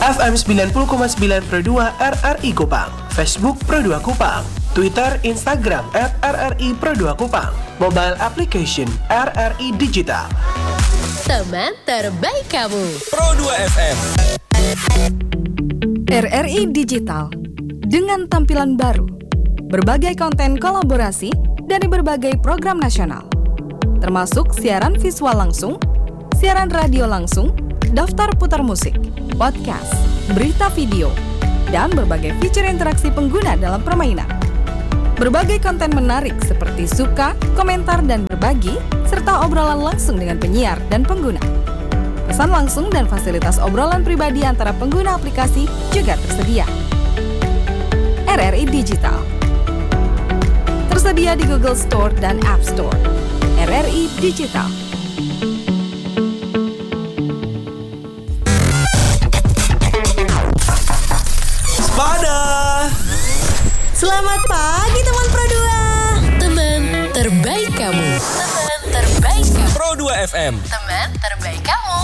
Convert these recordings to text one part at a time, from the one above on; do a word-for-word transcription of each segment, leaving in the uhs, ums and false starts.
F M sembilan puluh koma sembilan Pro dua R R I Kupang, Facebook Pro dua Kupang, Twitter, Instagram at R R I Pro dua Kupang, mobile application R R I Digital. Teman terbaik kamu, Pro dua F M. R R I Digital dengan tampilan baru, berbagai konten kolaborasi dari berbagai program nasional, termasuk siaran visual langsung, siaran radio langsung, daftar putar musik, podcast, berita video, dan berbagai fitur interaksi pengguna dalam permainan. Berbagai konten menarik seperti suka, komentar, dan berbagi, serta obrolan langsung dengan penyiar dan pengguna. Pesan langsung dan fasilitas obrolan pribadi antara pengguna aplikasi juga tersedia. R R I Digital tersedia di Google Store dan App Store. R R I Digital. Pada Selamat pagi teman Pro dua. Teman terbaik kamu. Teman terbaik kamu. Pro dua F M. Teman terbaik kamu.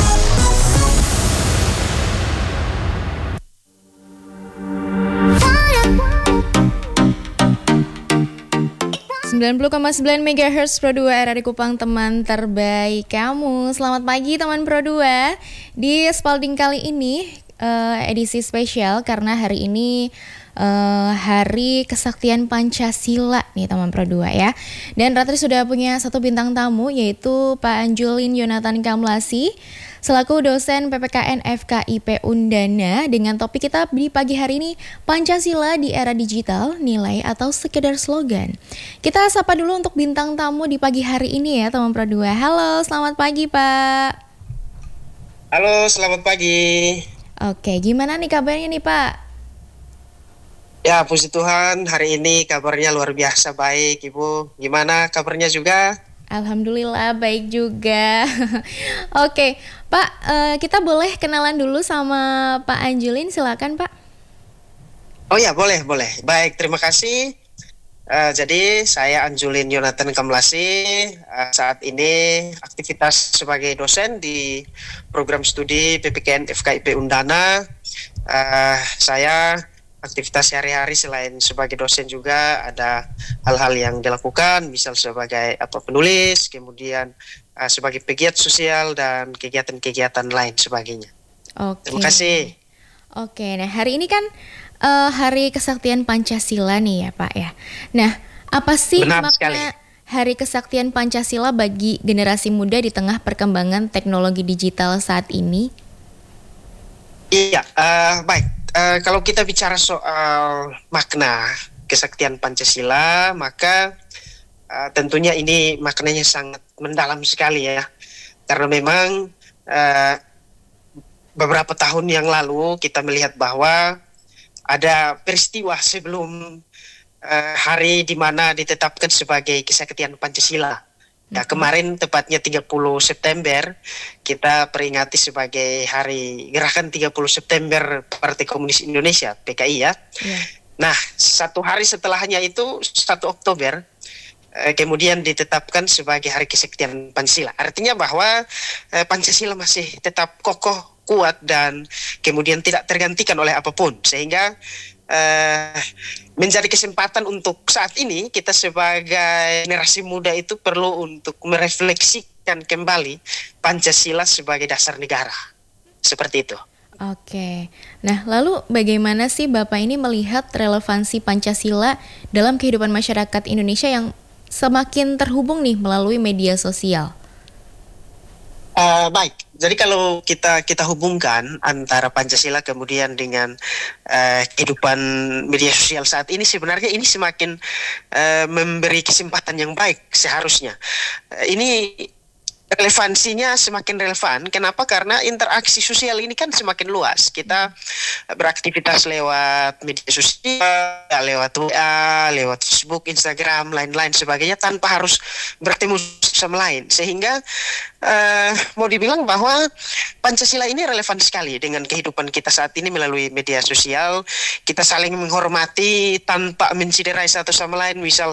sembilan puluh koma sembilan megahertz Pro dua R R I Kupang, teman terbaik kamu. Selamat pagi teman Pro dua. Di Spalding kali ini uh, edisi spesial karena hari ini Uh, Hari Kesaktian Pancasila nih teman Pro dua ya. Dan Ratri sudah punya satu bintang tamu, yaitu Pak Anjulin Yonatan Kamlasi selaku dosen P P K N F K I P Undana, dengan topik kita di pagi hari ini, Pancasila di Era Digital, Nilai atau Sekedar Slogan. Kita sapa dulu untuk bintang tamu di pagi hari ini ya teman Pro dua. Halo, selamat pagi Pak. Halo, selamat pagi. Oke, gimana nih kabarnya nih Pak? Ya, puji Tuhan, hari ini kabarnya luar biasa baik, Ibu. Gimana kabarnya juga? Alhamdulillah baik juga. Oke, Pak, uh, kita boleh kenalan dulu sama Pak Anjulin, silakan Pak. Oh ya, boleh, boleh. Baik, terima kasih. Uh, jadi, saya Anjulin Yonatan Kamlasi. Uh, saat ini aktivitas sebagai dosen di program studi P P K N F K I P Undana. Uh, saya aktivitas sehari-hari selain sebagai dosen juga ada hal-hal yang dilakukan, misal sebagai apa penulis, kemudian uh, sebagai pegiat sosial dan kegiatan-kegiatan lain sebagainya. Oke. Terima kasih. Oke, nah hari ini kan uh, Hari Kesaktian Pancasila nih ya Pak ya. Nah, apa sih Benar makna sekali. Hari Kesaktian Pancasila bagi generasi muda di tengah perkembangan teknologi digital saat ini? Iya, uh, baik. Uh, kalau kita bicara soal makna kesaktian Pancasila, maka uh, tentunya ini maknanya sangat mendalam sekali ya. Karena memang uh, beberapa tahun yang lalu kita melihat bahwa ada peristiwa sebelum uh, hari di mana ditetapkan sebagai kesaktian Pancasila. Nah, kemarin tepatnya tiga puluh September kita peringati sebagai hari Gerakan tiga puluh September Partai Komunis Indonesia, P K I ya. Yeah. Nah, satu hari setelahnya itu satu Oktober eh, kemudian ditetapkan sebagai Hari Kesaktian Pancasila. Artinya bahwa eh, Pancasila masih tetap kokoh, kuat, dan kemudian tidak tergantikan oleh apapun, sehingga Uh, menjadi kesempatan untuk saat ini kita sebagai generasi muda itu perlu untuk merefleksikan kembali Pancasila sebagai dasar negara. Seperti itu. Oke, nah lalu bagaimana sih Bapak ini melihat relevansi Pancasila dalam kehidupan masyarakat Indonesia yang semakin terhubung nih melalui media sosial? Uh, baik, jadi kalau kita kita hubungkan antara Pancasila kemudian dengan uh, kehidupan media sosial saat ini, sebenarnya ini semakin uh, memberi kesempatan yang baik seharusnya. Uh, ini relevansinya semakin relevan. Kenapa? Karena interaksi sosial ini kan semakin luas. Kita beraktivitas lewat media sosial, lewat W A, lewat Facebook, Instagram, lain-lain sebagainya tanpa harus bertemu sama lain. Sehingga uh, mau dibilang bahwa Pancasila ini relevan sekali dengan kehidupan kita saat ini melalui media sosial. Kita saling menghormati tanpa menciderai satu sama lain. Misal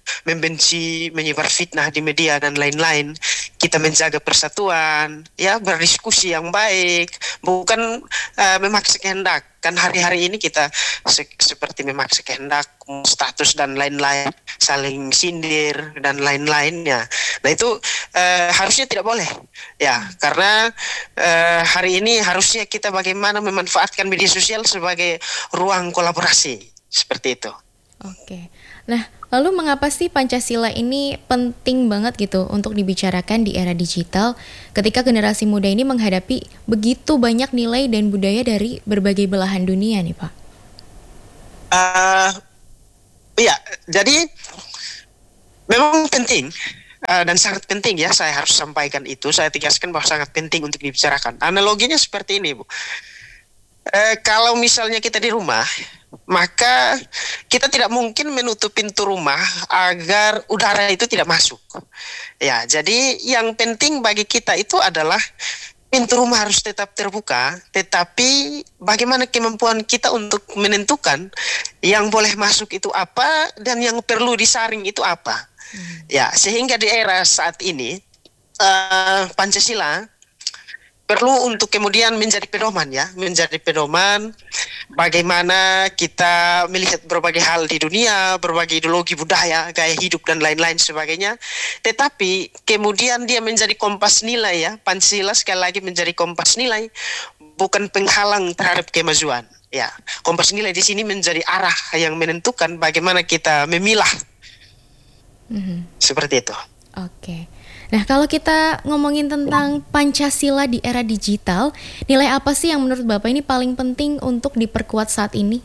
membenci, menyebar fitnah di media dan lain-lain. Kita menjaga persatuan, ya berdiskusi yang baik, bukan uh, memaksa kehendak. Kan hari-hari ini kita se- seperti memaksa kehendak, status dan lain-lain, saling sindir dan lain-lainnya. Nah itu uh, harusnya tidak boleh, ya karena uh, hari ini harusnya kita bagaimana memanfaatkan media sosial sebagai ruang kolaborasi seperti itu. Oke. Nah, lalu mengapa sih Pancasila ini penting banget gitu untuk dibicarakan di era digital ketika generasi muda ini menghadapi begitu banyak nilai dan budaya dari berbagai belahan dunia nih, Pak? Uh, iya, jadi memang penting uh, dan sangat penting ya, saya harus sampaikan itu, saya tegaskan bahwa sangat penting untuk dibicarakan. Analoginya seperti ini, Bu. Uh, kalau misalnya kita di rumah, maka kita tidak mungkin menutup pintu rumah agar udara itu tidak masuk. Ya, jadi yang penting bagi kita itu adalah pintu rumah harus tetap terbuka, tetapi bagaimana kemampuan kita untuk menentukan yang boleh masuk itu apa dan yang perlu disaring itu apa. Hmm. Ya, sehingga di era saat ini uh, Pancasila perlu untuk kemudian menjadi pedoman ya, menjadi pedoman bagaimana kita melihat berbagai hal di dunia, berbagai ideologi budaya, gaya hidup dan lain-lain sebagainya. Tetapi kemudian dia menjadi kompas nilai ya, Pancasila sekali lagi menjadi kompas nilai, bukan penghalang terhadap kemajuan. Ya, kompas nilai di sini menjadi arah yang menentukan bagaimana kita memilah. Mm-hmm. Seperti itu. Oke. Okay. Nah, kalau kita ngomongin tentang Pancasila di era digital, nilai apa sih yang menurut Bapak ini paling penting untuk diperkuat saat ini?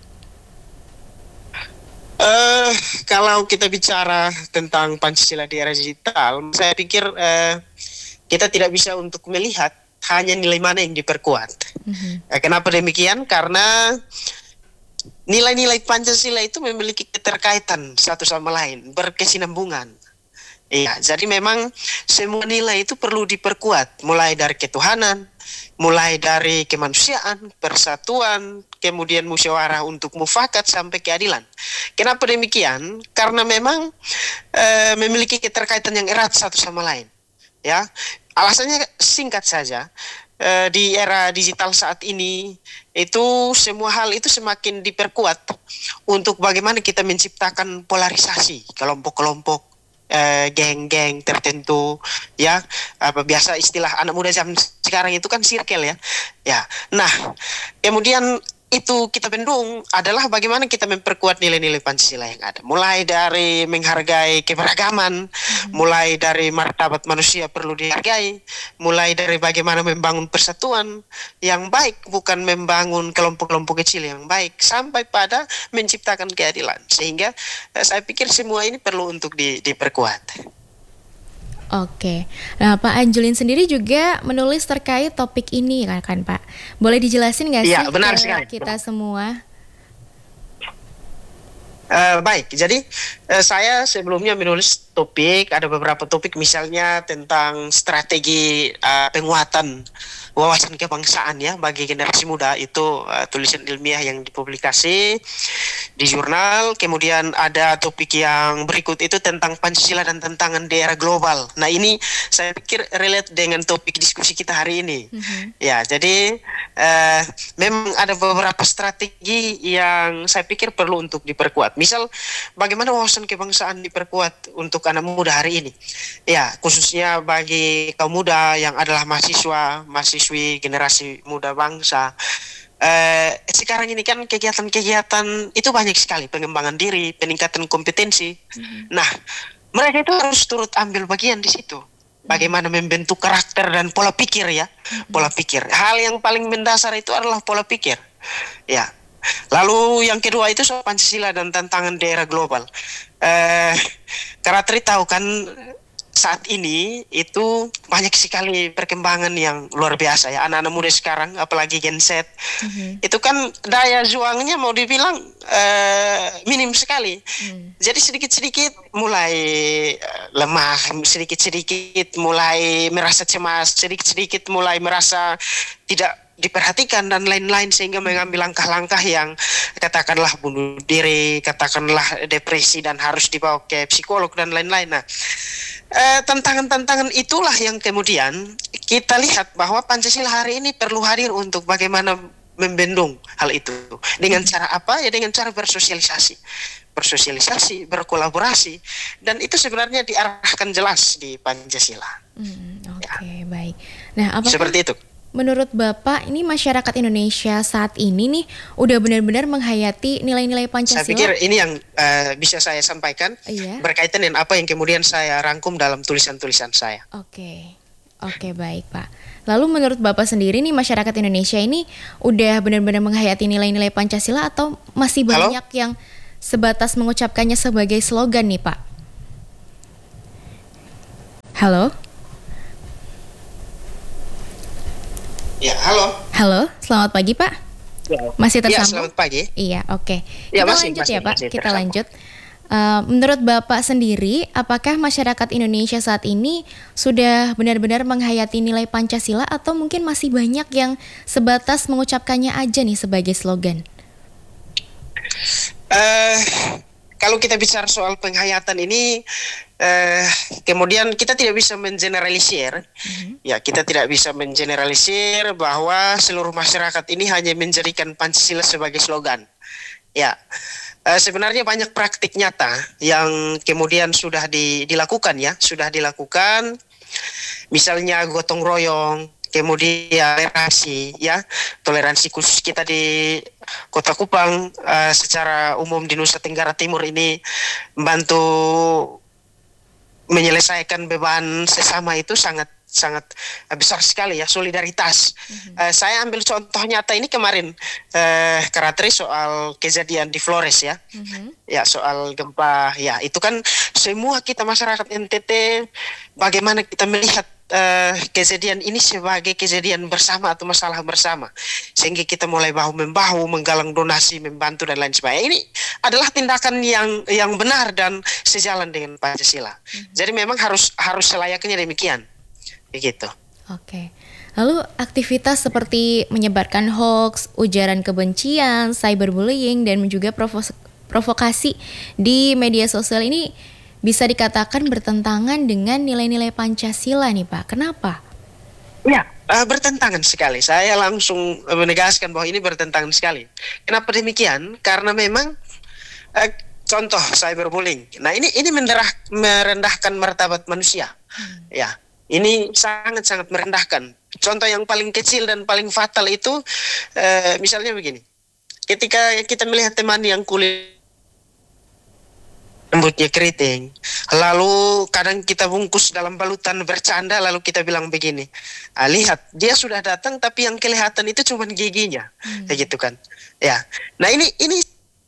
Uh, kalau kita bicara tentang Pancasila di era digital, saya pikir uh, kita tidak bisa untuk melihat hanya nilai mana yang diperkuat. Mm-hmm. Uh, kenapa demikian? Karena nilai-nilai Pancasila itu memiliki keterkaitan satu sama lain, berkesinambungan. Iya, jadi memang semua nilai itu perlu diperkuat, mulai dari ketuhanan, mulai dari kemanusiaan, persatuan, kemudian musyawarah untuk mufakat sampai keadilan. Kenapa demikian? Karena memang e, memiliki keterkaitan yang erat satu sama lain. Ya, alasannya singkat saja. E, di era digital saat ini itu semua hal itu semakin diperkuat untuk bagaimana kita menciptakan polarisasi kelompok-kelompok, Uh, geng-geng tertentu ya, apa biasa istilah anak muda zaman sekarang itu kan circle ya. Ya. Nah, kemudian itu kita bendung adalah bagaimana kita memperkuat nilai-nilai Pancasila yang ada. Mulai dari menghargai keberagaman, hmm. mulai dari martabat manusia perlu dihargai, mulai dari bagaimana membangun persatuan yang baik, bukan membangun kelompok-kelompok kecil yang baik, sampai pada menciptakan keadilan. Sehingga eh, saya pikir semua ini perlu untuk di, diperkuat. Oke, nah Pak Anjulin sendiri juga menulis terkait topik ini kan, kan Pak? Boleh dijelasin nggak sih ya, benar ke sekali. kita semua? Uh, baik, jadi uh, saya sebelumnya menulis topik, ada beberapa topik misalnya tentang strategi uh, penguatan wawasan kebangsaan ya bagi generasi muda, itu uh, tulisan ilmiah yang dipublikasi di jurnal. Kemudian ada topik yang berikut itu tentang Pancasila dan tantangan di era global. Nah ini saya pikir relate dengan topik diskusi kita hari ini. Mm-hmm. Ya, jadi uh, memang ada beberapa strategi yang saya pikir perlu untuk diperkuat. Misal bagaimana wawasan kebangsaan diperkuat untuk anak muda hari ini. Ya, khususnya bagi kaum muda yang adalah mahasiswa, mahasiswi generasi muda bangsa. Eh, sekarang ini kan kegiatan-kegiatan itu banyak sekali, pengembangan diri, peningkatan kompetensi. Mm-hmm. Nah, mereka itu harus turut ambil bagian di situ. Bagaimana membentuk karakter dan pola pikir ya, mm-hmm. pola pikir. Hal yang paling mendasar itu adalah pola pikir. Ya. Lalu yang kedua itu soal Pancasila dan tantangan di era global. Eh, karena Tri tahu kan saat ini itu banyak sekali perkembangan yang luar biasa ya, anak-anak muda sekarang apalagi Gen Z. Mm-hmm. Itu kan daya juangnya mau dibilang uh, minim sekali. Mm. Jadi sedikit-sedikit mulai uh, lemah, sedikit-sedikit mulai merasa cemas, sedikit-sedikit mulai merasa tidak diperhatikan dan lain-lain, sehingga mengambil langkah-langkah yang katakanlah bunuh diri, katakanlah depresi dan harus dibawa ke psikolog dan lain-lain. Nah, eh, tantangan-tantangan itulah yang kemudian kita lihat bahwa Pancasila hari ini perlu hadir untuk bagaimana membendung hal itu. Dengan cara apa? Ya dengan cara bersosialisasi. Bersosialisasi, berkolaborasi, dan itu sebenarnya diarahkan jelas di Pancasila. Hmm, Oke, Ya. baik. Nah, apakah Seperti itu. menurut Bapak ini masyarakat Indonesia saat ini nih udah benar-benar menghayati nilai-nilai Saya Pancasila? pikir ini yang eh, bisa saya sampaikan Iya. berkaitan dengan apa yang kemudian saya rangkum dalam tulisan-tulisan saya. Oke. Oke, baik, Pak. Lalu menurut Bapak sendiri nih masyarakat Indonesia ini udah benar-benar menghayati nilai-nilai Pancasila atau masih Halo? banyak yang sebatas mengucapkannya sebagai slogan nih, Pak? Halo? Ya, halo. Halo, selamat pagi, Pak. Ya, Masih ya, tersambung? selamat pagi. Iya, oke. Ya, Kita masih, lanjut masih, ya, Pak. masih Kita tersambung. lanjut. Eh, menurut Bapak sendiri, apakah masyarakat Indonesia saat ini sudah benar-benar menghayati nilai Pancasila atau mungkin masih banyak yang sebatas mengucapkannya aja nih sebagai slogan? Eh, kalau kita bicara soal penghayatan ini, eh, kemudian kita tidak bisa mengeneralisir. Ya, kita tidak bisa mengeneralisir bahwa seluruh masyarakat ini hanya menjadikan Pancasila sebagai slogan. Ya, eh, sebenarnya banyak praktik nyata yang kemudian sudah di- dilakukan ya, sudah dilakukan. Misalnya gotong royong, kemudian toleransi ya, toleransi khusus kita di Kota Kupang eh, secara umum di Nusa Tenggara Timur ini membantu menyelesaikan beban sesama itu sangat sangat eh, besar sekali ya, solidaritas. Eh, saya ambil contoh nyata ini kemarin eh Karatri soal kejadian di Flores ya. Ya, soal gempa ya, itu kan semua kita masyarakat N T T bagaimana kita melihat eh, kejadian ini sebagai kejadian bersama atau masalah bersama, sehingga kita mulai bahu-membahu menggalang donasi, membantu dan lain sebagainya. Ini adalah tindakan yang yang benar dan sejalan dengan Pancasila. Jadi memang harus harus selayaknya demikian. Begitu. Oke. Lalu aktivitas seperti menyebarkan hoax, ujaran kebencian, cyberbullying, dan juga provo- provokasi di media sosial ini bisa dikatakan bertentangan dengan nilai-nilai Pancasila nih, Pak. Kenapa? Ya, eh, bertentangan sekali. Saya langsung eh, menegaskan bahwa ini bertentangan sekali. Kenapa demikian? Karena memang eh, contoh cyberbullying. Nah, ini ini menderah, merendahkan martabat manusia. Ya, ini sangat-sangat merendahkan. Contoh yang paling kecil dan paling fatal itu eh, misalnya begini. Ketika kita melihat teman yang kulit rambutnya keriting, lalu kadang kita bungkus dalam balutan bercanda, lalu kita bilang begini, ah, lihat dia sudah datang tapi yang kelihatan itu cuma giginya, kayak gitu kan. Ya, nah ini ini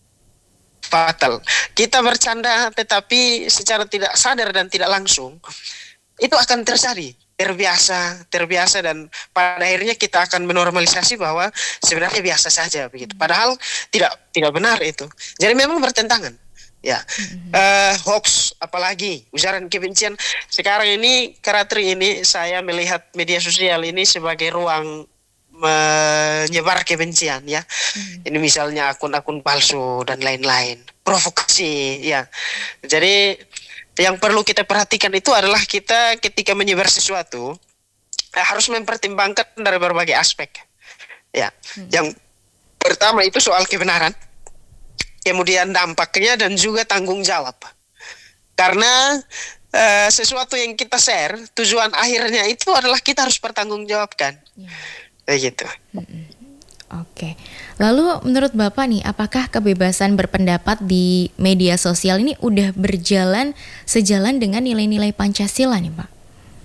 fatal. Kita bercanda tetapi secara tidak sadar dan tidak langsung itu akan terjadi, terbiasa, terbiasa dan pada akhirnya kita akan menormalisasi bahwa sebenarnya biasa saja begitu. Padahal tidak tidak benar itu. Jadi memang bertentangan. Ya, eh, hoax apalagi ujaran kebencian sekarang ini, Karatri, ini saya melihat media sosial ini sebagai ruang menyebar kebencian ya. Ini misalnya akun-akun palsu dan lain-lain, provokasi ya. Jadi yang perlu kita perhatikan itu adalah kita ketika menyebar sesuatu eh, harus mempertimbangkan dari berbagai aspek. Ya, yang pertama itu soal kebenaran. Kemudian dampaknya dan juga tanggung jawab. Karena eh, sesuatu yang kita share, tujuan akhirnya itu adalah kita harus bertanggungjawabkan. Kayak gitu. Oke. Lalu menurut Bapak nih, apakah kebebasan berpendapat di media sosial ini udah berjalan sejalan dengan nilai-nilai Pancasila nih, Pak?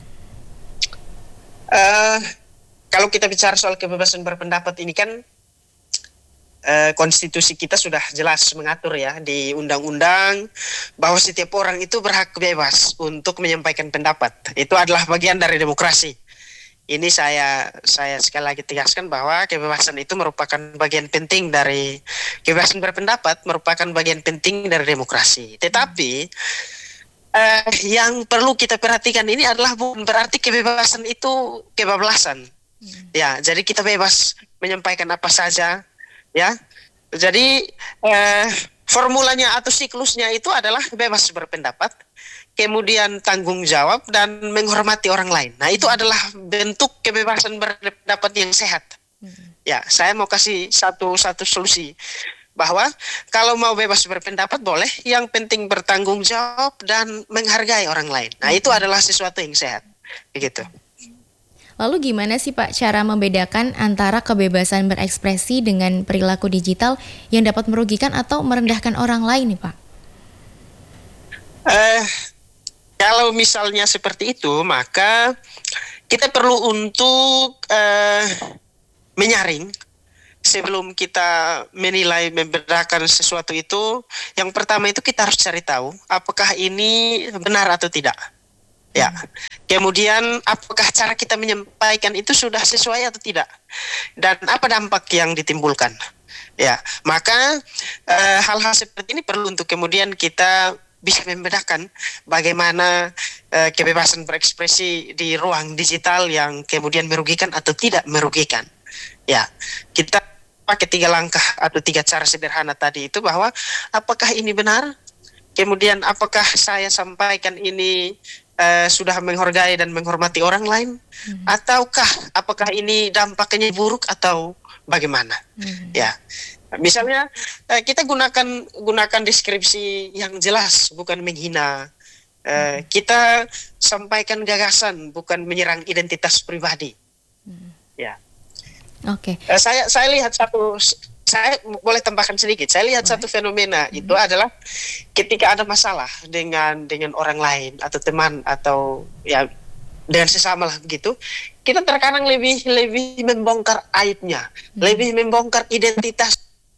Eh, kalau kita bicara soal kebebasan berpendapat ini kan Eh, konstitusi kita sudah jelas mengatur ya di undang-undang bahwa setiap orang itu berhak bebas untuk menyampaikan pendapat. Itu adalah bagian dari demokrasi. Ini saya saya sekali lagi tegaskan bahwa kebebasan itu merupakan bagian penting dari kebebasan berpendapat, merupakan bagian penting dari demokrasi. Tetapi eh, yang perlu kita perhatikan ini adalah bukan berarti kebebasan itu kebablasan. Ya, jadi kita bebas menyampaikan apa saja. Ya, Jadi eh, formulanya atau siklusnya itu adalah bebas berpendapat, kemudian tanggung jawab dan menghormati orang lain. Nah, itu adalah bentuk kebebasan berpendapat yang sehat. Ya, saya mau kasih satu satu solusi bahwa kalau mau bebas berpendapat boleh, yang penting bertanggung jawab dan menghargai orang lain. Nah, itu adalah sesuatu yang sehat. Begitu. Lalu gimana sih Pak cara membedakan antara kebebasan berekspresi dengan perilaku digital yang dapat merugikan atau merendahkan orang lain nih Pak? Eh, kalau misalnya seperti itu, maka kita perlu untuk eh, menyaring sebelum kita menilai membedakan sesuatu itu. Yang pertama itu kita harus cari tahu apakah ini benar atau tidak. Ya, kemudian apakah cara kita menyampaikan itu sudah sesuai atau tidak, dan apa dampak yang ditimbulkan. Ya, maka eh, hal-hal seperti ini perlu untuk kemudian kita bisa membedakan bagaimana eh, kebebasan berekspresi di ruang digital yang kemudian merugikan atau tidak merugikan. Ya, kita pakai tiga langkah atau tiga cara sederhana tadi itu, bahwa apakah ini benar, kemudian apakah saya sampaikan ini Uh, sudah menghargai dan menghormati orang lain, hmm. ataukah apakah ini dampaknya buruk atau bagaimana. hmm. Ya, misalnya uh, kita gunakan gunakan deskripsi yang jelas, bukan menghina. uh, hmm. Kita sampaikan gagasan, bukan menyerang identitas pribadi. hmm. Ya, oke. Okay. uh, saya saya lihat satu, saya boleh tambahkan sedikit. Saya lihat satu fenomena hmm. itu adalah ketika ada masalah dengan dengan orang lain atau teman atau ya dengan sesama lah begitu, kita terkadang lebih lebih membongkar aibnya, hmm. lebih membongkar identitas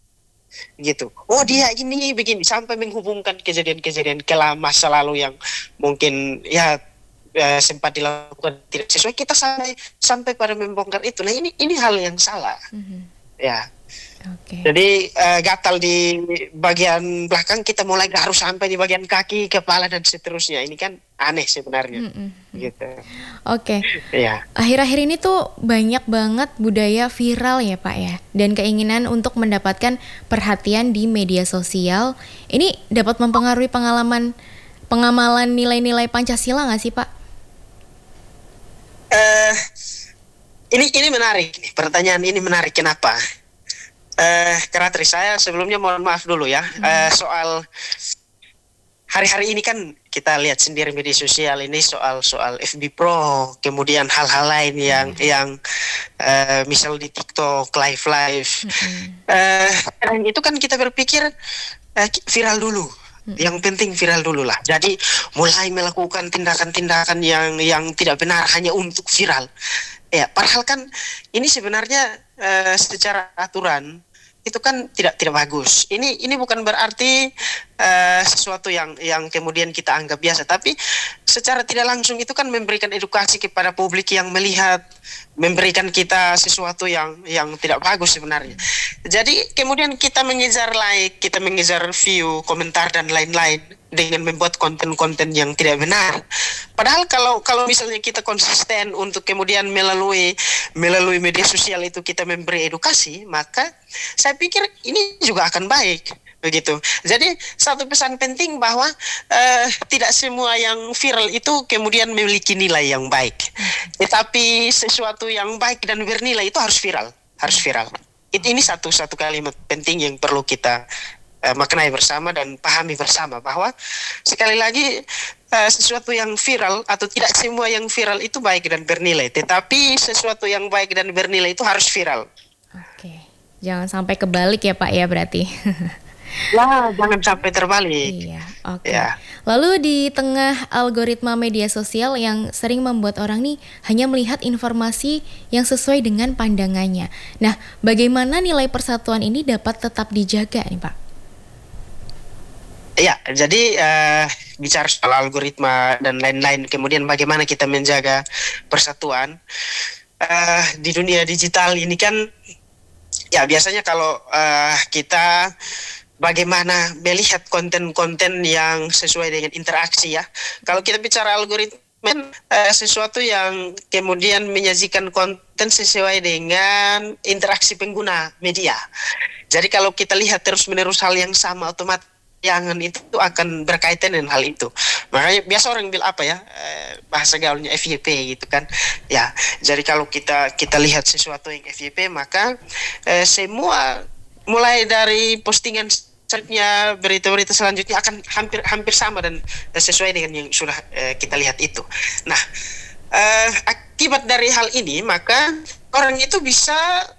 gitu. Oh, dia ini begini, sampai menghubungkan kejadian-kejadian kelam masa lalu yang mungkin ya eh, sempat dilakukan tidak sesuai. Kita sampai sampai pada membongkar itu. Nah, ini ini hal yang salah. Hmm. Ya. Okay. Jadi uh, gatal di bagian belakang, kita mulai harus sampai di bagian kaki, kepala dan seterusnya. Ini kan aneh sebenarnya. Mm-mm. Gitu. Oke. Okay. Ya. Akhir-akhir ini tuh banyak banget budaya viral ya Pak ya, dan keinginan untuk mendapatkan perhatian di media sosial. Ini dapat mempengaruhi pengalaman pengamalan nilai-nilai Pancasila nggak sih Pak? Uh, ini ini menarik. Pertanyaan ini menarik. Kenapa? Uh, Karatri, saya sebelumnya mohon maaf dulu ya. hmm. uh, soal hari-hari ini kan kita lihat sendiri media sosial ini soal soal F B Pro, kemudian hal-hal lain yang hmm. yang uh, misal di TikTok live live. hmm. uh, dan itu kan kita berpikir uh, viral dulu. hmm. Yang penting viral dulu lah. Jadi mulai melakukan tindakan-tindakan yang yang tidak benar hanya untuk viral. Ya, padahal kan ini sebenarnya uh, secara aturan itu kan tidak tidak bagus. Ini ini bukan berarti uh, sesuatu yang yang kemudian kita anggap biasa, tapi secara tidak langsung itu kan memberikan edukasi kepada publik yang melihat, memberikan kita sesuatu yang yang tidak bagus sebenarnya. Jadi kemudian kita mengejar like, kita mengejar view, komentar dan lain-lain dengan membuat konten-konten yang tidak benar. Padahal kalau kalau misalnya kita konsisten untuk kemudian melalui melalui media sosial itu kita memberi edukasi, maka saya pikir ini juga akan baik begitu. Jadi satu pesan penting bahwa uh, tidak semua yang viral itu kemudian memiliki nilai yang baik. Tetapi sesuatu yang baik dan bernilai itu harus viral, harus viral. Ini satu satu kalimat penting yang perlu kita Uh, maknai bersama dan pahami bersama, bahwa sekali lagi uh, sesuatu yang viral atau tidak semua yang viral itu baik dan bernilai, tetapi sesuatu yang baik dan bernilai itu harus viral. Oke, jangan sampai kebalik ya Pak ya berarti. Lah, jangan sampai terbalik. Iya, oke. Okay. Ya. Lalu di tengah algoritma media sosial yang sering membuat orang nih hanya melihat informasi yang sesuai dengan pandangannya. Nah, bagaimana nilai persatuan ini dapat tetap dijaga nih Pak? Ya, jadi uh, bicara soal algoritma dan lain-lain, kemudian bagaimana kita menjaga persatuan uh, di dunia digital ini kan, ya biasanya kalau uh, kita bagaimana melihat konten-konten yang sesuai dengan interaksi ya. Kalau kita bicara algoritma, uh, sesuatu yang kemudian menyajikan konten sesuai dengan interaksi pengguna media. Jadi kalau kita lihat terus-menerus hal yang sama, otomatis jangan itu akan berkaitan dengan hal itu. Makanya biasa orang bilang apa ya, eh, bahasa gaulnya F Y P gitu kan. Ya, jadi kalau kita kita lihat sesuatu yang F Y P, maka eh, semua mulai dari postingan selanjutnya, berita-berita selanjutnya akan hampir hampir sama dan sesuai dengan yang sudah eh, kita lihat itu. Nah, eh, akibat dari hal ini maka orang itu bisa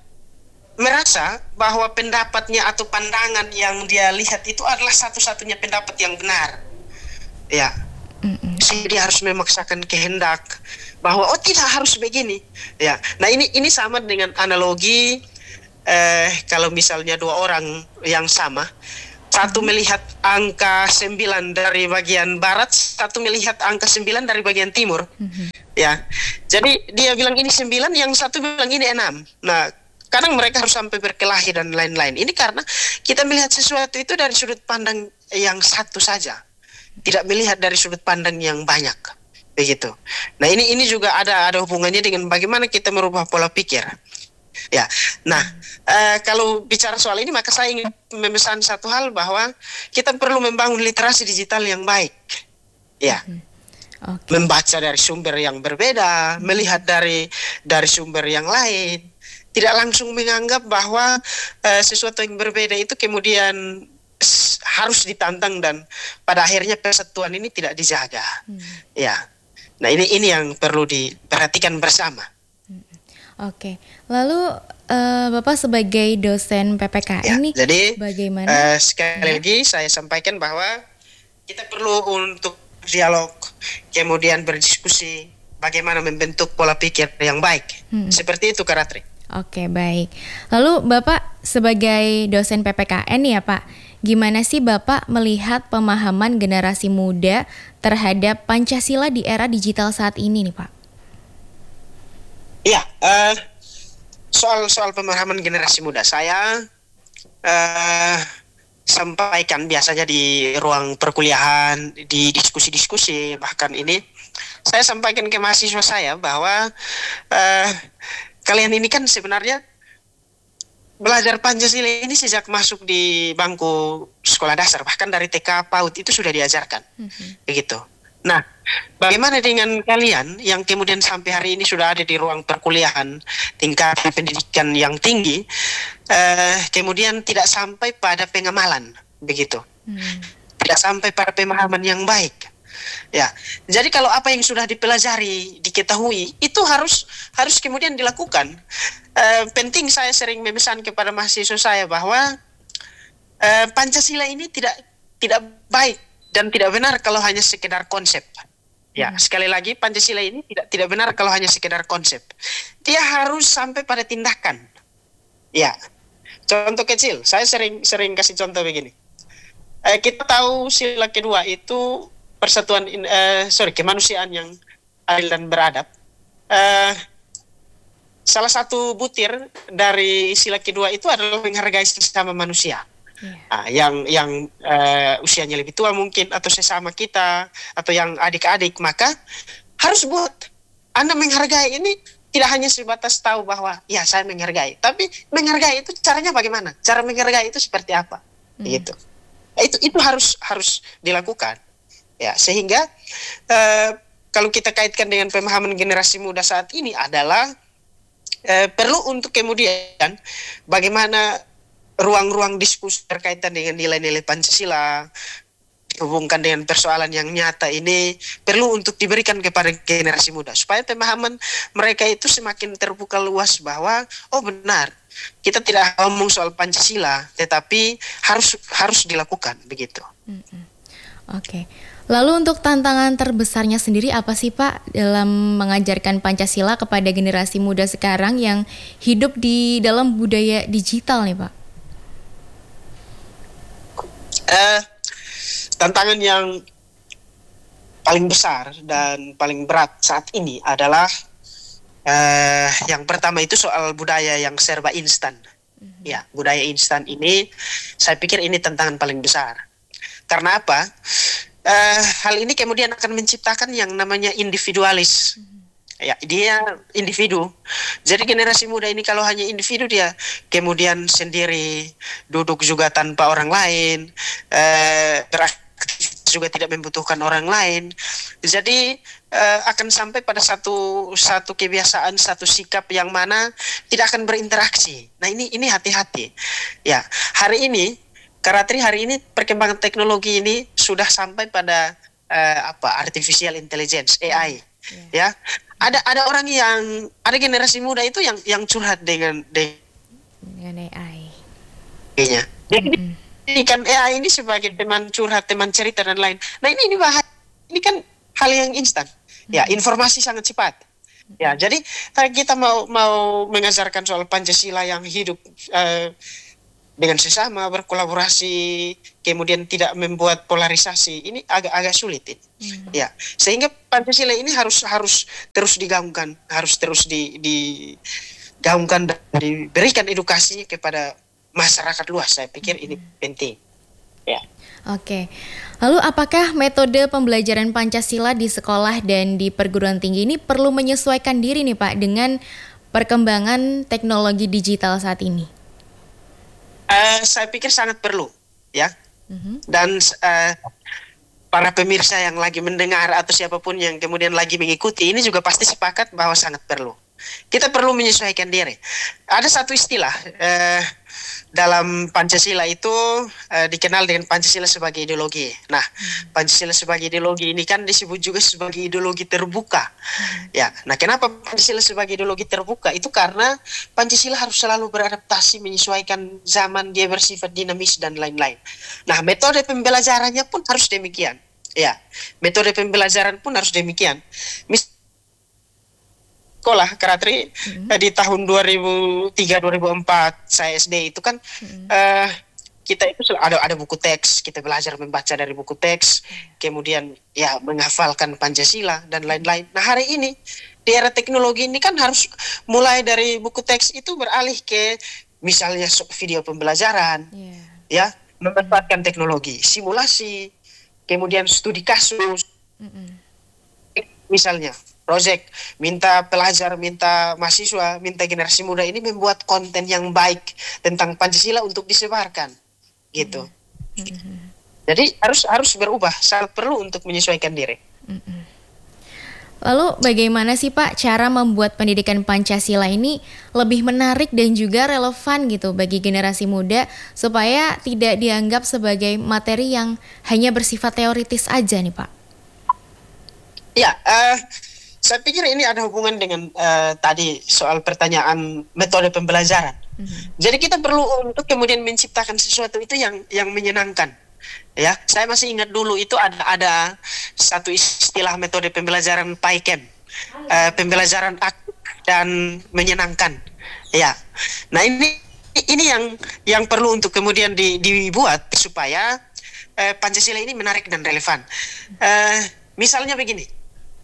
merasa bahwa pendapatnya atau pandangan yang dia lihat itu adalah satu-satunya pendapat yang benar. Ya. Sehingga dia harus memaksakan kehendak bahwa oh tidak harus begini. Ya. Nah, ini ini sama dengan analogi eh, kalau misalnya dua orang yang sama, satu melihat angka sembilan dari bagian barat, satu melihat angka sembilan dari bagian timur. Mm-hmm. Ya. Jadi dia bilang ini sembilan, yang satu bilang ini enam. Nah, kadang mereka harus sampai berkelahi dan lain-lain. Ini karena kita melihat sesuatu itu dari sudut pandang yang satu saja, tidak melihat dari sudut pandang yang banyak, begitu. Nah, ini ini juga ada ada hubungannya dengan bagaimana kita merubah pola pikir. Ya, nah uh, kalau bicara soal ini maka saya ingin memesan satu hal bahwa kita perlu membangun literasi digital yang baik. Ya. Okay. Membaca dari sumber yang berbeda, melihat dari dari sumber yang lain. Tidak langsung menganggap bahwa uh, sesuatu yang berbeda itu kemudian harus ditantang dan pada akhirnya persatuan ini tidak dijaga. Hmm. Ya, nah ini ini yang perlu diperhatikan bersama. Hmm. Oke, lalu uh, Bapak sebagai dosen P P K N ya, nih, jadi bagaimana? Uh, sekali ya. lagi saya sampaikan bahwa kita perlu untuk dialog, kemudian berdiskusi bagaimana membentuk pola pikir yang baik. Hmm. Seperti itu, Kak Ratri. Oke, baik. Lalu Bapak sebagai dosen P P K N ya Pak, gimana sih Bapak melihat pemahaman generasi muda terhadap Pancasila di era digital saat ini nih Pak? Iya, uh, soal soal pemahaman generasi muda saya uh, sampaikan biasanya di ruang perkuliahan, di diskusi-diskusi, bahkan ini saya sampaikan ke mahasiswa saya bahwa uh, kalian ini kan sebenarnya belajar Pancasila ini sejak masuk di bangku sekolah dasar, bahkan dari T K PAUD itu sudah diajarkan, mm-hmm. begitu. Nah, bagaimana dengan kalian yang kemudian sampai hari ini sudah ada di ruang perkuliahan, tingkat pendidikan yang tinggi, eh, kemudian tidak sampai pada pengamalan, begitu, mm. tidak sampai pada pemahaman yang baik. Ya, jadi kalau apa yang sudah dipelajari, diketahui, itu harus harus kemudian dilakukan. E, penting saya sering memesan kepada mahasiswa saya bahwa e, Pancasila ini tidak tidak baik dan tidak benar kalau hanya sekedar konsep. Ya, sekali lagi Pancasila ini tidak tidak benar kalau hanya sekedar konsep. Dia harus sampai pada tindakan. Ya, contoh kecil, saya sering sering kasih contoh begini. E, kita tahu sila kedua itu persatuan, uh, sorry, kemanusiaan yang adil dan beradab. Uh, salah satu butir dari sila kedua itu adalah menghargai sesama manusia. Yeah. Uh, yang yang uh, usianya lebih tua mungkin, atau sesama kita, atau yang adik-adik, maka harus buat Anda menghargai ini tidak hanya sebatas tahu bahwa ya saya menghargai, tapi menghargai itu caranya bagaimana? Cara menghargai itu seperti apa? Mm. Gitu. Itu itu harus harus dilakukan. Ya, sehingga eh, kalau kita kaitkan dengan pemahaman generasi muda saat ini adalah eh, perlu untuk kemudian bagaimana ruang-ruang diskusi berkaitan dengan nilai-nilai Pancasila, dihubungkan dengan persoalan yang nyata ini perlu untuk diberikan kepada generasi muda supaya pemahaman mereka itu semakin terbuka luas bahwa oh benar, kita tidak ngomong soal Pancasila tetapi harus harus dilakukan, begitu. Mm-hmm. Oke. Okay. Lalu untuk tantangan terbesarnya sendiri apa sih Pak dalam mengajarkan Pancasila kepada generasi muda sekarang yang hidup di dalam budaya digital nih Pak? Uh, tantangan yang paling besar dan paling berat saat ini adalah uh, yang pertama itu soal budaya yang serba instan. Mm-hmm. Ya, budaya instan ini saya pikir ini tantangan paling besar. Karena apa? Uh, hal ini kemudian akan menciptakan yang namanya individualis. Mm-hmm. Ya, dia individu. Jadi generasi muda ini kalau hanya individu dia kemudian sendiri, duduk juga tanpa orang lain, eh, beraktivitas juga tidak membutuhkan orang lain. Jadi eh, akan sampai pada satu satu kebiasaan, satu sikap yang mana tidak akan berinteraksi. Nah ini ini hati-hati. Ya, hari ini Karatri hari ini perkembangan teknologi ini sudah sampai pada eh, apa artificial intelligence A I. Ya, ada ada orang yang ada generasi muda itu yang yang curhat dengan dengan A I. Jadi mm-hmm. ini kan A I ini sebagai teman curhat, teman cerita dan lain. Nah ini ini bahaya. Ini kan hal yang instan. Mm-hmm. Ya, informasi sangat cepat. Mm-hmm. Ya, jadi kalau kita mau mau mengajarkan soal Pancasila yang hidup uh, dengan sesama, berkolaborasi, kemudian tidak membuat polarisasi, ini agak-agak sulit. Hmm. Ya, sehingga Pancasila ini harus harus terus digaungkan, harus terus di, digaungkan dan diberikan edukasinya kepada masyarakat luas. Saya pikir hmm. ini penting. Ya. Oke. Lalu apakah metode pembelajaran Pancasila di sekolah dan di perguruan tinggi ini perlu menyesuaikan diri nih Pak dengan perkembangan teknologi digital saat ini? Uh, saya pikir sangat perlu, ya. Mm-hmm. Dan uh, para pemirsa yang lagi mendengar atau siapapun yang kemudian lagi mengikuti ini juga pasti sepakat bahwa sangat perlu. Kita perlu menyesuaikan diri. Ada satu istilah uh, dalam Pancasila itu uh, dikenal dengan Pancasila sebagai ideologi. Nah, hmm. Pancasila sebagai ideologi ini kan disebut juga sebagai ideologi terbuka. Hmm. Ya, nah kenapa Pancasila sebagai ideologi terbuka? Itu karena Pancasila harus selalu beradaptasi, menyesuaikan zaman, dia bersifat dinamis dan lain-lain. Nah, metode pembelajarannya pun harus demikian. Ya, metode pembelajaran pun harus demikian. Mis- sekolah Karatri mm-hmm. eh, di tahun dua ribu tiga dua ribu empat saya S D itu kan mm-hmm. eh, kita itu ada ada buku teks, kita belajar membaca dari buku teks, mm-hmm. kemudian ya menghafalkan Pancasila dan lain-lain. Nah hari ini di era teknologi ini kan harus mulai dari buku teks itu beralih ke misalnya video pembelajaran, yeah. ya memanfaatkan teknologi, simulasi, kemudian studi kasus, mm-hmm. misalnya. Project, minta pelajar, minta mahasiswa, minta generasi muda ini membuat konten yang baik tentang Pancasila untuk disebarkan, gitu. Mm-hmm. Jadi harus harus berubah, sangat perlu untuk menyesuaikan diri. Mm-hmm. Lalu bagaimana sih Pak cara membuat pendidikan Pancasila ini lebih menarik dan juga relevan gitu bagi generasi muda supaya tidak dianggap sebagai materi yang hanya bersifat teoritis aja nih Pak? Ya, uh, saya pikir ini ada hubungan dengan uh, tadi soal pertanyaan metode pembelajaran. Mm-hmm. Jadi kita perlu untuk kemudian menciptakan sesuatu itu yang yang menyenangkan. Ya, saya masih ingat dulu itu ada ada satu istilah metode pembelajaran P A I C A M, uh, pembelajaran aktif dan menyenangkan. Ya, nah ini ini yang yang perlu untuk kemudian di, dibuat supaya uh, Pancasila ini menarik dan relevan. Uh, misalnya begini.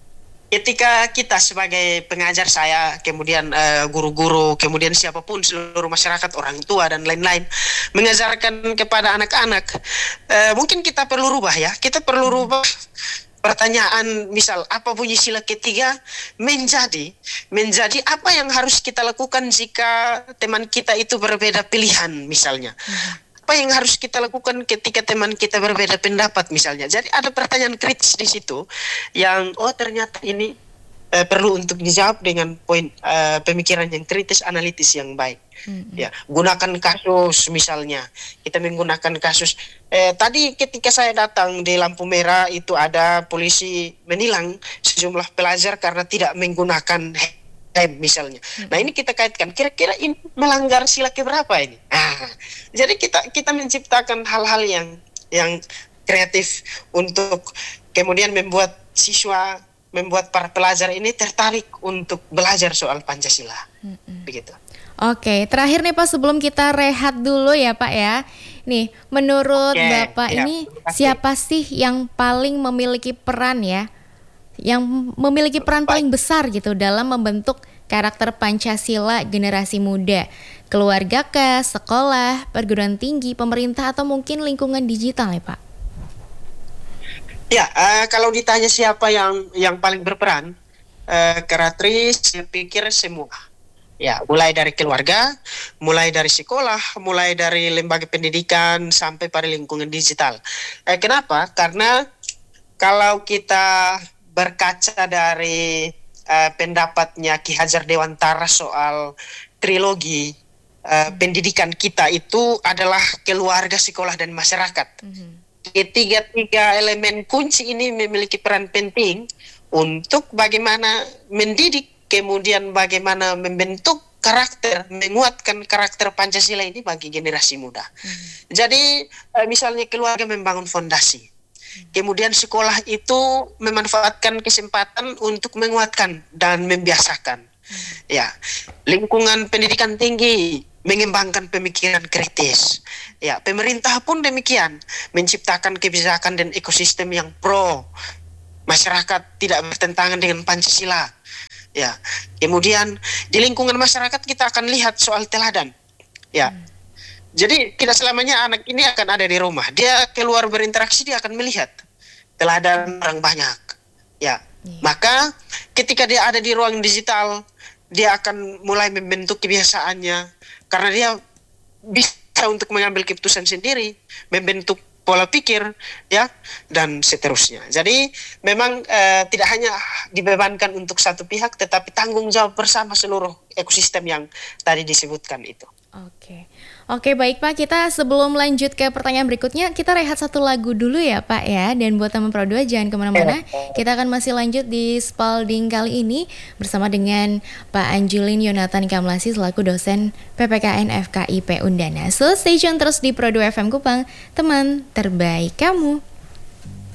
Ketika kita sebagai pengajar saya, kemudian uh, guru-guru, kemudian siapapun seluruh masyarakat, orang tua dan lain-lain mengajarkan kepada anak-anak, uh, mungkin kita perlu rubah ya, kita perlu rubah pertanyaan misal apa bunyi sila ketiga menjadi menjadi apa yang harus kita lakukan jika teman kita itu berbeda pilihan misalnya. Apa yang harus kita lakukan ketika teman kita berbeda pendapat misalnya. Jadi ada pertanyaan kritis di situ yang oh ternyata ini eh, perlu untuk dijawab dengan poin eh, pemikiran yang kritis, analitis yang baik. Mm-hmm. Ya, gunakan kasus misalnya. Kita menggunakan kasus eh, tadi ketika saya datang di lampu merah itu ada polisi menilang sejumlah pelajar karena tidak menggunakan misalnya. Hmm. Nah ini kita kaitkan kira-kira ini melanggar sila keberapa ini. Nah, jadi kita kita menciptakan hal-hal yang yang kreatif untuk kemudian membuat siswa, membuat para pelajar ini tertarik untuk belajar soal Pancasila. Hmm. Begitu. Oke, terakhir nih Pak sebelum kita rehat dulu ya Pak ya. Nih, menurut Oke, Bapak ya, ini siapa sih yang paling memiliki peran ya? Yang memiliki peran paling besar gitu dalam membentuk karakter Pancasila generasi muda, keluarga kah, sekolah, perguruan tinggi, pemerintah atau mungkin lingkungan digital ya Pak? Ya, uh, kalau ditanya siapa yang yang paling berperan, uh, karakteris, saya pikir semua. Ya, mulai dari keluarga, mulai dari sekolah, mulai dari lembaga pendidikan sampai pada lingkungan digital. Eh, kenapa? Karena kalau kita berkaca dari uh, pendapatnya Ki Hajar Dewantara soal trilogi uh, pendidikan kita itu adalah keluarga, sekolah, dan masyarakat. Mm-hmm. Ketiga-tiga elemen kunci ini memiliki peran penting untuk bagaimana mendidik, kemudian bagaimana membentuk karakter, menguatkan karakter Pancasila ini bagi generasi muda. Hmm. Jadi uh, misalnya keluarga membangun fondasi, hmm. kemudian sekolah itu memanfaatkan kesempatan untuk menguatkan dan membiasakan. Hmm. Ya, lingkungan pendidikan tinggi mengembangkan pemikiran kritis. Ya, pemerintah pun demikian, menciptakan kebijakan dan ekosistem yang pro masyarakat, tidak bertentangan dengan Pancasila. Ya, kemudian di lingkungan masyarakat kita akan lihat soal teladan. Ya, hmm. jadi tidak selamanya anak ini akan ada di rumah. Dia keluar berinteraksi, dia akan melihat teladan orang banyak. Ya, hmm. maka ketika dia ada di ruang digital, dia akan mulai membentuk kebiasaannya karena dia bisa untuk mengambil keputusan sendiri, membentuk pola pikir, ya, dan seterusnya. Jadi memang eh, tidak hanya dibebankan untuk satu pihak, tetapi tanggung jawab bersama seluruh ekosistem yang tadi disebutkan itu. Oke, oke baik Pak. Kita sebelum lanjut ke pertanyaan berikutnya, kita rehat satu lagu dulu ya Pak ya. Dan buat teman Pro dua jangan kemana-mana. Kita akan masih lanjut di Spalding kali ini bersama dengan Pak Anjulin Yonatan Kamlasi selaku dosen P P K N F K I P Undana. So stay tune terus di Pro dua F M Kupang, teman terbaik kamu.